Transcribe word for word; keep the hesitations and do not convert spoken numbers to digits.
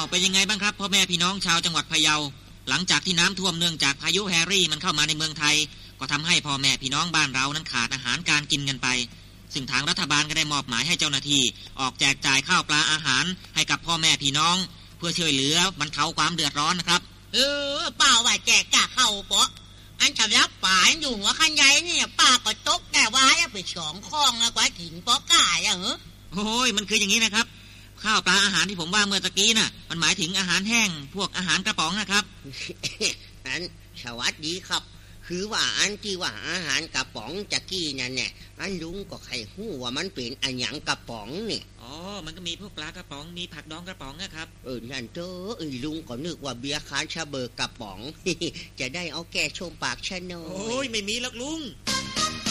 เป็นยังไงบ้างครับพ่อแม่พี่น้องชาวจังหวัดพะเยาหลังจากที่น้ำท่วมเนื่องจากพายุแฮร์รี่มันเข้ามาในเมืองไทยก็ทำให้พ่อแม่พี่น้องบ้านเรานั้นขาดอาหารการกินกันไปซึ่งทางรัฐบาลก็ได้มอบหมายให้เจ้าหน้าที่ออกแจกจ่ายข้าวปลาอาหารให้กับพ่อแม่พี่น้องเพื่อช่วยเหลือบรรเทาความเดือดร้อนนะครับเออป้าว่าแจกกะเข้าเปาะอันสำหรับป่าอยู่หัวคันใหญ่เนี่ยป้าก็ตกแต่ว่าอย่าไปสองคลองแล้วกว่าถิ่นปอกล้าอ่ะเหรอโอ้ยมันคืออย่างนี้นะครับข้าวปลาอาหารที่ผมว่าเมื่อตะกี้น่ะมันหมายถึงอาหารแห้งพวกอาหารกระป๋องนะครับอันสวัสดีครับคือว่าอันที่ว่าอาหารกระป๋องจะกี้นั่นเนี่ยอันลุงก็ใครหู้ว่ามันเป็นอันหยังกระป๋องนี่อ๋อมันก็มีพวกปลากระป๋องมีผักดองกระป๋องนะครับเออนั่นเด้อเออลุงก็นึกว่าเบียร์คานชาเบิกกระป๋อง จะได้เอาแก่ชมปากชะน้อยโอ้ยไม่มีหรอกลุง